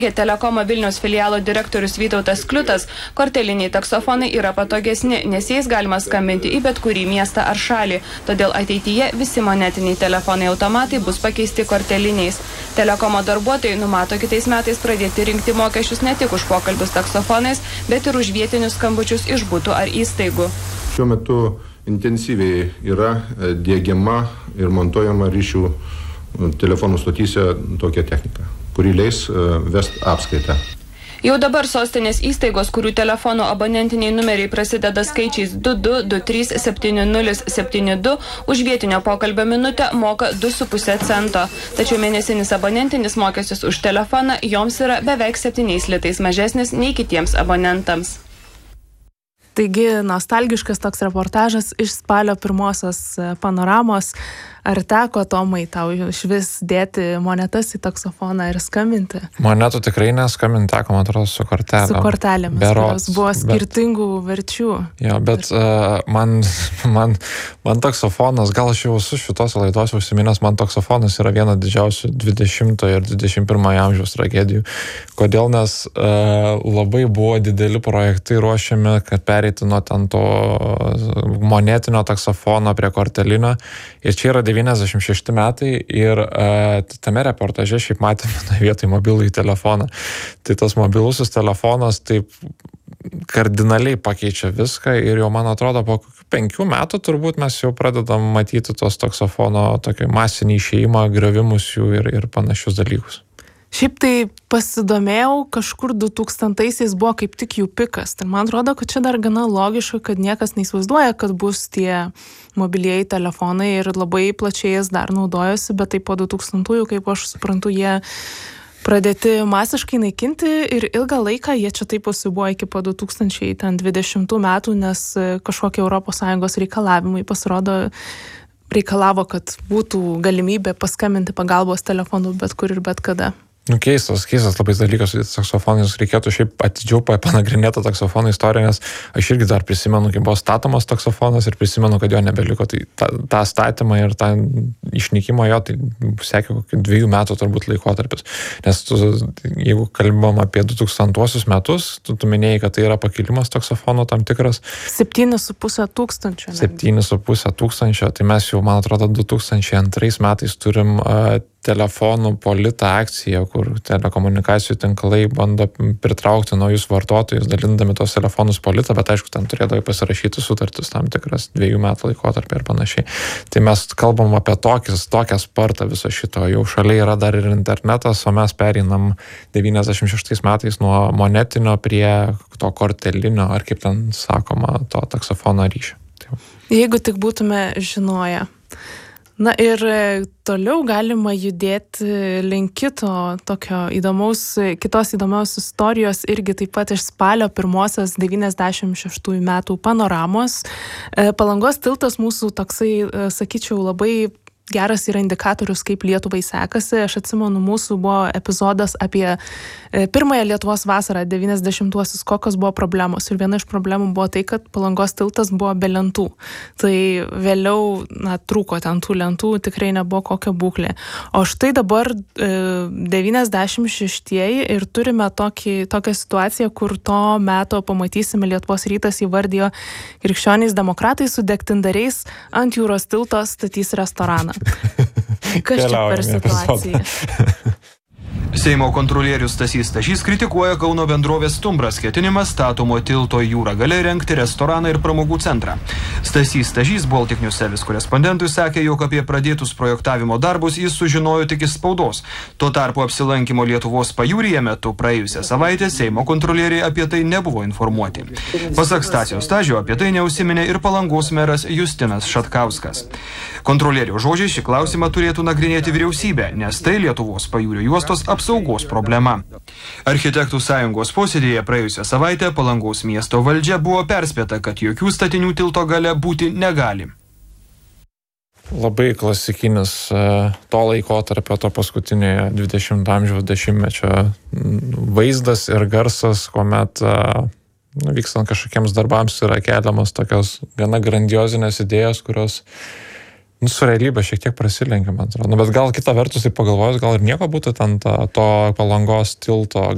Telekomo Vilniaus filialo direktorius Vytautas Kliutas, korteliniai taksofonai yra patogesni, nes jais galima skambinti į bet kurį miestą ar šalį. Todėl ateityje visi monetiniai telefonai automatai bus pakeisti korteliniais. Telekomo darbuotojai numato kitais metais pradėti rinkti mokesčius ne tik už pokalbius taksofonais, bet ir už vietinius skambučius iš butų ar įstaigų. Šiuo metu intensyviai yra diegiama ir montuojama ryšių telefonų stotyse tokia technika, kuri leis vest apskaitą. Jau dabar sostinės įstaigos, kurių telefonų abonentiniai numeriai prasideda skaičiais 22 23 7072, už vietinio pokalbio minutę moka 2,5 cento. Tačiau mėnesinis abonentinis mokestis už telefoną joms yra beveik 7 litais mažesnis nei kitiems abonentams. Taigi, nostalgiškas toks reportažas iš spalio pirmosios panoramos. Ar teko, Tomai, tau iš vis dėti monetas į taksofoną ir skambinti? Monetų tikrai neskambinti teko, man atrodo, su kortelėmis. Su kortelėmis, kurios buvo skirtingų verčių. Jo, bet man taksofonas, gal aš jau su šitos laidos užsiminęs, man taksofonas yra viena didžiausių 20 ir 21 amžiaus tragedijų. Kodėl? Nes labai buvo dideli projektai ruošiami, kad pereiti nuo ten to monetinio taksofono prie kortelinio. Ir čia yra 96 metai ir tame reportaže šiaip matėme vietoj mobilųjį telefoną. Tai tas mobilusis telefonas taip kardinaliai pakeičia viską ir jau, man atrodo, po 5 metų turbūt mes jau pradedam matyti tos taksofono tokį masinį išėjimą, griovimus jų ir panašius dalykus. Šiaip tai pasidomėjau, kažkur 2000-aisiais buvo kaip tik jų pikas. Tai man atrodo, kad čia dar gana logiška, kad niekas neįsivaizduoja, kad bus tie mobilieji telefonai ir labai plačiai jas dar naudojosi, bet tai po 2000-ųjų, kaip aš suprantu, jie pradėti masiškai naikinti ir ilgą laiką jie čia taip buvo iki po 2020 metų, nes kažkokie ES reikalavimai reikalavo, kad būtų galimybė paskambinti pagalbos telefonu bet kur ir bet kada. Keistas labai dalykas su taksofonais, reikėtų šiaip atidžiau panagrinėti taksofono istoriją, nes aš irgi dar prisimenu, kai buvo statomas taksofonas ir prisimenu, kad jo nebeliko. Tai tą statymą ir tą išnykimą jo, tai sekė kokį 2 metų turbūt laikotarpis. Nes jeigu kalbam apie 2000 metus, tu minėjai, kad tai yra pakilimas taksofono tam tikras. 7,5 tūkstančio. 7,5 tūkstančio, tai mes jau, man atrodo, 2002 metais turim telefonų politą akciją, kur telekomunikacijų tinklai bando pritraukti naujus vartotojus, dalindami tos telefonus politą, bet aišku, ten turėdavo pasirašyti sutartis tam tikras 2 metų laikotarpį ir panašiai. Tai mes kalbam apie tokią spartą viso šito. Jau šalia yra dar ir internetas, o mes pereinam 96 metais nuo monetinio prie to kortelinio, ar kaip ten sakoma, to taksofono ryšio. Jeigu tik būtume žinoję. Na ir toliau galima judėti link kitos įdomios istorijos, irgi taip pat iš spalio pirmosios 96 metų panoramos. Palangos tiltas mūsų toksai, sakyčiau, labai geras yra indikatorius, kaip Lietuvai sekasi. Aš atsimenu, mūsų buvo epizodas apie pirmąją Lietuvos vasarą, 90-uosius, kokios buvo problemos. Ir viena iš problemų buvo tai, kad Palangos tiltas buvo be lentų. Tai vėliau trūko ten tų lentų, tikrai nebuvo kokia būklė. O štai dabar 96-ieji ir turime tokią situaciją, kur to meto pamatysime, Lietuvos rytas įvardijo krikščioniais demokratai su degtindariais ant jūros tilto statys restoraną. Kas čia per situacija? Seimo kontrolierius Stasys Stašys kritikuoja Kauno bendrovės Stumbras ketinimą statomo tilto jūra gale rengti restoraną ir pramogų centrą. Stasys Stašys Baltic News Service korespondentui sakė, jog apie pradėtus projektavimo darbus jis sužinojo tik iš spaudos. Tuo tarpu apsilankimo Lietuvos pajūryje metu praėjusią savaitę Seimo kontrolieriai apie tai nebuvo informuoti. Pasak Stasio Stažio, apie tai neužsiminė ir Palangos meras Justinas Šatkauskas. Kontrolierių žodžiai šį klausimą turėtų nagrinėti vyriausybė, nes tai Lietuvos pajūrio juostos apsaugos problema. Architektų sąjungos posėdėje praėjusią savaitę Palangos miesto valdžia buvo perspėta, kad jokių statinių tilto gale būti negali. Labai klasikinis to laikotarpio, to paskutinėje 20 amžiaus dešimtmečio vaizdas ir garsas, kuomet vykstant kažkokiems darbams yra keliamos tokios gana grandiozinės idėjos, kurios su realybė šiek tiek prasilenkia, man atrodo. Bet gal kita vertus, tai pagalvojus, gal ir nieko būtų ten to Palangos tilto